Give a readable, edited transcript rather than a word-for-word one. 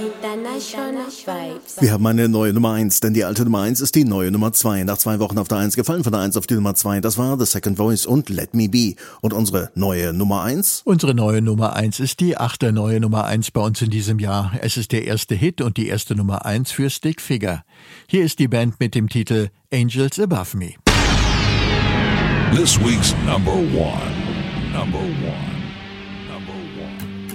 International Vibes. Wir haben eine neue Nummer 1, denn die alte Nummer 1 ist die neue Nummer 2. Nach 2 Wochen auf der 1 gefallen, von der 1 auf die Nummer 2. Das war The Second Voice und Let Me Be. Und unsere neue Nummer 1? Unsere neue Nummer 1 ist die 8. neue Nummer 1 bei uns in diesem Jahr. Es ist der erste Hit und die erste Nummer 1 für Stick Figure. Hier ist die Band mit dem Titel Angels Above Me. This week's number one.